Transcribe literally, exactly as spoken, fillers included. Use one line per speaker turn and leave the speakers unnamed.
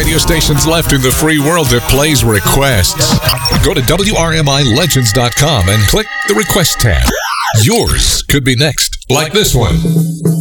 radio stations left in the free world that plays requests. Go to W R M I legends dot com and click the Request tab. Yours could be next, like this one.